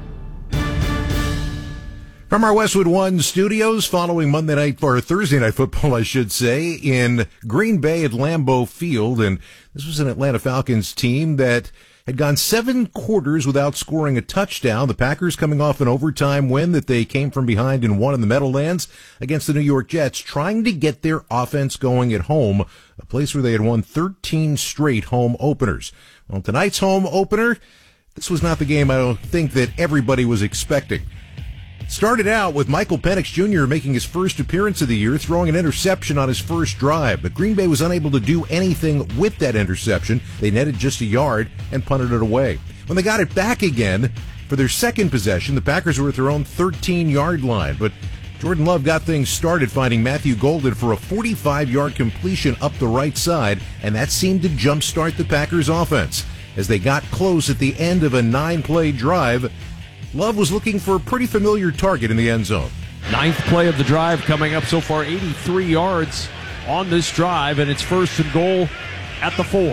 From our Westwood One studios, following Monday night, or Thursday night football, I should say, in Green Bay at Lambeau Field. And this was an Atlanta Falcons team that had gone seven quarters without scoring a touchdown. The Packers coming off an overtime win that they came from behind and won in the Meadowlands against the New York Jets, trying to get their offense going at home, a place where they had won thirteen straight home openers. Well, tonight's home opener, this was not the game I don't think that everybody was expecting. Started out with Michael Penix Junior making his first appearance of the year, throwing an interception on his first drive, but Green Bay was unable to do anything with that interception. They netted just a yard and punted it away. When they got it back again for their second possession, the Packers were at their own thirteen-yard line, but Jordan Love got things started, finding Matthew Golden for a forty-five-yard completion up the right side, and that seemed to jumpstart the Packers' offense. As they got close at the end of a nine-play drive, Love was looking for a pretty familiar target in the end zone. Ninth play of the drive coming up so far, eighty-three yards on this drive, and it's first and goal at the four.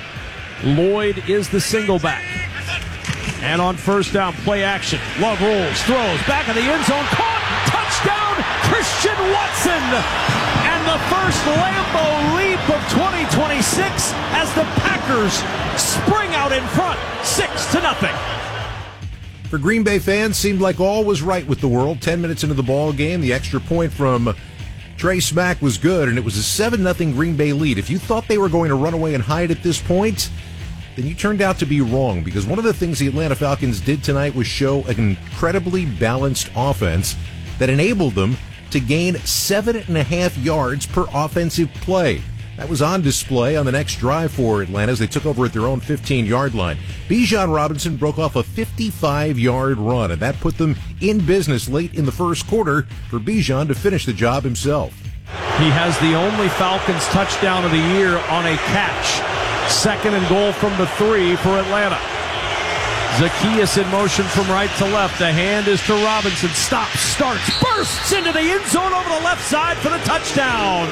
Lloyd is the single back. And on first down, play action. Love rolls, throws, back of the end zone, caught, touchdown, Christian Watson! And the first Lambeau leap of twenty twenty-six as the Packers spring out in front, six to nothing. For Green Bay fans, seemed like all was right with the world. Ten minutes into the ball game, the extra point from Trey Smack was good, and it was a seven nothing Green Bay lead. If you thought they were going to run away and hide at this point, then you turned out to be wrong, because one of the things the Atlanta Falcons did tonight was show an incredibly balanced offense that enabled them to gain seven and a half yards per offensive play. That was on display on the next drive for Atlanta as they took over at their own fifteen-yard line. Bijan Robinson broke off a fifty-five-yard run, and that put them in business late in the first quarter for Bijan to finish the job himself. He has the only Falcons touchdown of the year on a catch. Second and goal from the three for Atlanta. Zacchaeus in motion from right to left. The hand is to Robinson. Stops, starts, bursts into the end zone over the left side for the touchdown.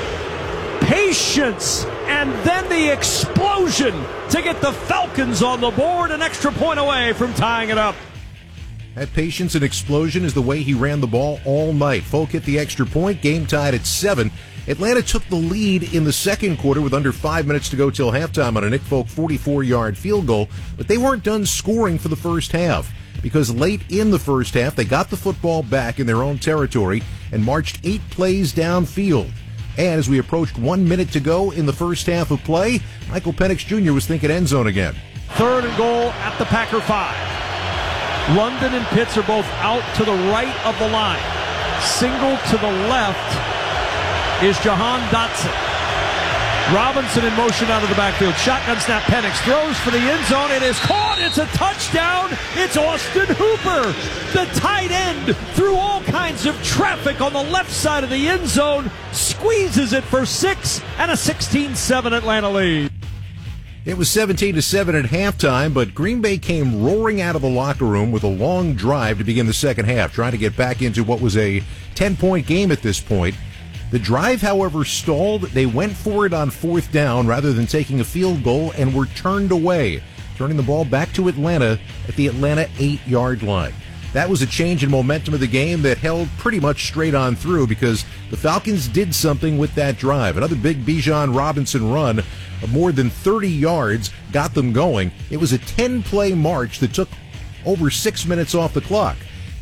Patience, and then the explosion to get the Falcons on the board, an extra point away from tying it up. That patience and explosion is the way he ran the ball all night. Folk hit the extra point, game tied at seven. Atlanta took the lead in the second quarter with under five minutes to go till halftime on a Nick Folk forty-four-yard field goal, but they weren't done scoring for the first half, because late in the first half, they got the football back in their own territory and marched eight plays downfield. And as we approached one minute to go in the first half of play, Michael Penix Junior was thinking end zone again. Third and goal at the Packer five. London and Pitts are both out to the right of the line. Single to the left is Jahan Dotson. Robinson in motion out of the backfield. Shotgun snap. Penix throws for the end zone. It is caught. It's a touchdown. It's Austin Hooper, the tight end, through all kinds of traffic on the left side of the end zone, squeezes it for six and a sixteen seven Atlanta lead. It was seventeen to seven at halftime, but Green Bay came roaring out of the locker room with a long drive to begin the second half, trying to get back into what was a ten-point game at this point. The drive, however, stalled. They went for it on fourth down rather than taking a field goal and were turned away, turning the ball back to Atlanta at the Atlanta eight-yard line. That was a change in momentum of the game that held pretty much straight on through, because the Falcons did something with that drive. Another big Bijan Robinson run of more than thirty yards got them going. It was a ten-play march that took over six minutes off the clock.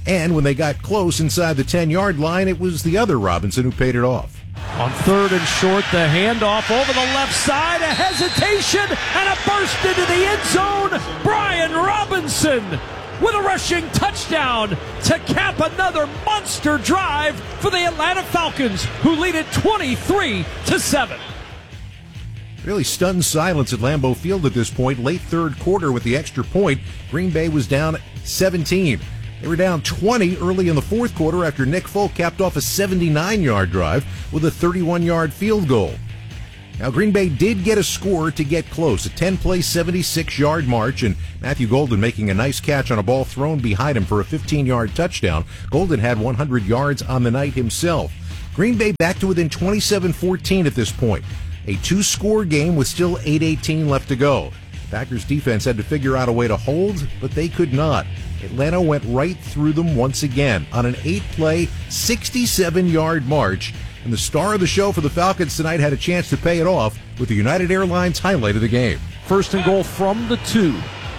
And when they got close inside the ten-yard line, it was the other Robinson who paid it off. On third and short, the handoff over the left side, a hesitation, and a burst into the end zone. Brian Robinson with a rushing touchdown to cap another monster drive for the Atlanta Falcons, who lead it twenty-three to seven. Really stunned silence at Lambeau Field at this point. Late third quarter with the extra point, Green Bay was down seventeen. They were down twenty early in the fourth quarter after Nick Folk capped off a seventy-nine-yard drive with a thirty-one-yard field goal. Now, Green Bay did get a score to get close, a ten-play, seventy-six-yard march, and Matthew Golden making a nice catch on a ball thrown behind him for a fifteen-yard touchdown. Golden had one hundred yards on the night himself. Green Bay back to within twenty-seven fourteen at this point. A two-score game with still eight eighteen left to go. The Packers defense had to figure out a way to hold, but they could not. Atlanta went right through them once again on an eight-play, sixty-seven-yard march. And the star of the show for the Falcons tonight had a chance to pay it off with the United Airlines highlight of the game. First and goal from the two.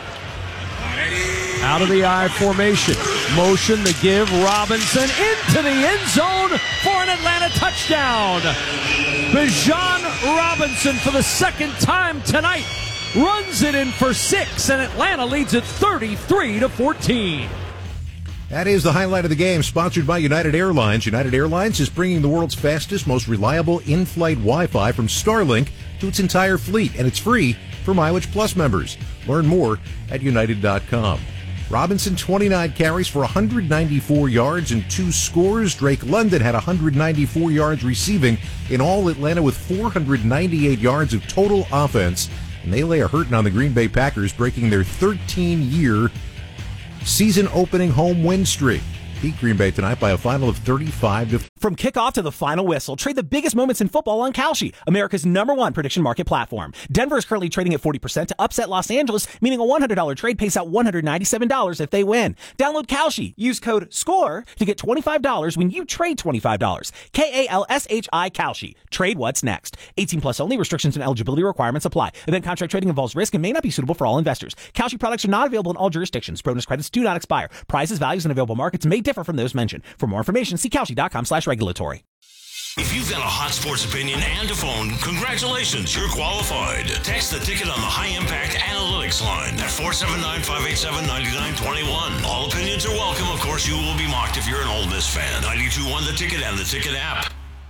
Out of the I formation. Motion, the give, Robinson into the end zone for an Atlanta touchdown. Bijan Robinson for the second time tonight runs it in for six, and Atlanta leads it thirty-three to fourteen. That is the highlight of the game, sponsored by United Airlines. United Airlines is bringing the world's fastest, most reliable in-flight Wi-Fi from Starlink to its entire fleet, and it's free for Mileage Plus members. Learn more at united dot com. Robinson, twenty-nine carries for one hundred ninety-four yards and two scores. Drake London had one hundred ninety-four yards receiving. In all, Atlanta with four hundred ninety-eight yards of total offense. And they lay a hurting on the Green Bay Packers, breaking their thirteen-year season-opening home win streak. Beat Green Bay tonight by a final of thirty-five to. From kickoff to the final whistle, trade the biggest moments in football on Kalshi, America's number one prediction market platform. Denver is currently trading at forty percent to upset Los Angeles, meaning a one hundred dollars trade pays out one hundred ninety-seven dollars if they win. Download Kalshi. Use code SCORE to get twenty-five dollars when you trade twenty-five dollars. K A L S H I Kalshi. Trade what's next. eighteen plus only. Restrictions and eligibility requirements apply. Event contract trading involves risk and may not be suitable for all investors. Kalshi products are not available in all jurisdictions. Bonus credits do not expire. Prizes, values, and available markets may differ from those mentioned. For more information, see Kalshi dot com slash regulatory. If you've got a hot sports opinion and a phone, congratulations, you're qualified. Text the ticket on the High Impact Analytics line at four seven nine, five eight seven, nine nine two one. All opinions are welcome. Of course, you will be mocked if you're an Ole Miss fan. ninety-two point one The Ticket and the Ticket app.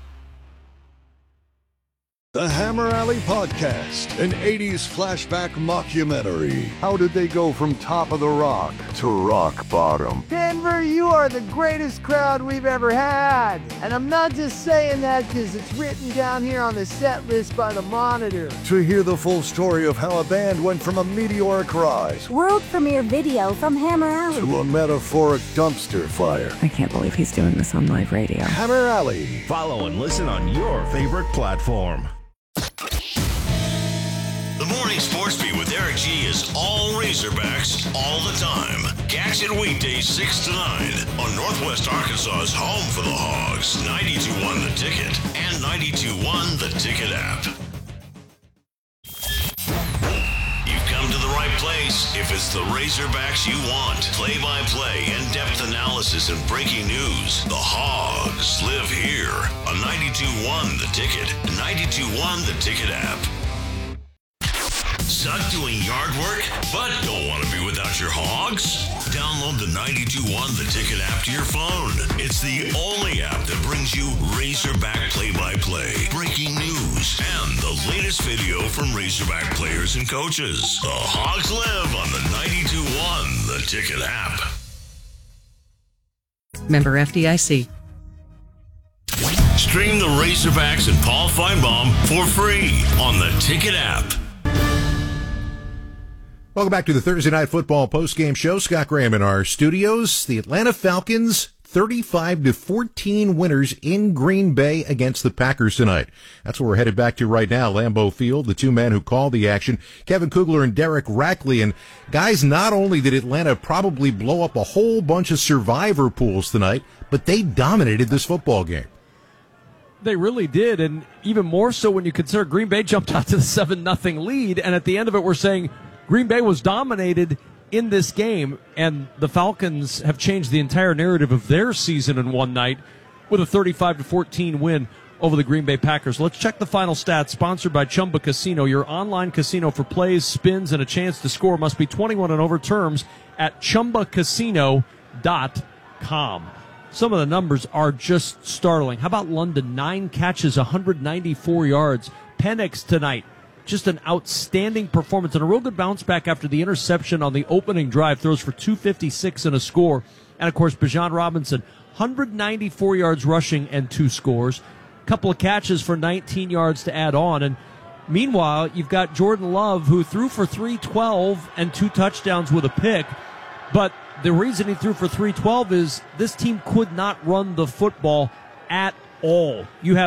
The Hammer Alley Podcast, an eighties flashback mockumentary. How did they go from top of the rock to rock bottom? Denver, you are the greatest crowd we've ever had. And I'm not just saying that because it's written down here on the set list by the Monitor. To hear the full story of how a band went from a meteoric rise, world premiere video from Hammer Alley, to a metaphoric dumpster fire. I can't believe he's doing this on live radio. Hammer Alley. Follow and listen on your favorite platform. The Morning Sports Beat with Eric G is all Razorbacks all the time. Catch it weekdays six to nine on Northwest Arkansas's home for the Hogs, ninety-two point one The Ticket and ninety-two point one The Ticket app. You've come to the right place if it's the Razorbacks you want. Play-by-play, in-depth analysis, and breaking news. The Hogs live here on ninety-two point one The Ticket and ninety-two point one The Ticket app. Suck doing yard work, but don't want to be without your Hogs? Download the ninety-two point one The Ticket app to your phone. It's the only app that brings you Razorback play-by-play, breaking news, and the latest video from Razorback players and coaches. The Hogs live on the ninety-two point one The Ticket app. Member F D I C. Stream the Razorbacks and Paul Feinbaum for free on the Ticket app. Welcome back to the Thursday Night Football postgame show. Scott Graham in our studios. The Atlanta Falcons, thirty-five to fourteen winners in Green Bay against the Packers tonight. That's where we're headed back to right now, Lambeau Field. The two men who called the action, Kevin Kugler and Derek Rackley. And guys, not only did Atlanta probably blow up a whole bunch of survivor pools tonight, but they dominated this football game. They really did, and even more so when you consider Green Bay jumped out to the seven nothing lead, and at the end of it we're saying Green Bay was dominated in this game, and the Falcons have changed the entire narrative of their season in one night with a thirty-five to fourteen win over the Green Bay Packers. Let's check the final stats, sponsored by Chumba Casino, your online casino for plays, spins, and a chance to score. Must be twenty-one and over. Terms at chumba casino dot com. Some of the numbers are just startling. How about London? Nine catches, one hundred ninety-four yards. Penix tonight, just an outstanding performance and a real good bounce back after the interception on the opening drive. Throws for two fifty-six and a score. And, of course, Bijan Robinson, one hundred ninety-four yards rushing and two scores. A couple of catches for nineteen yards to add on. And meanwhile, you've got Jordan Love, who threw for three twelve and two touchdowns with a pick. But the reason he threw for three twelve is this team could not run the football at all. You have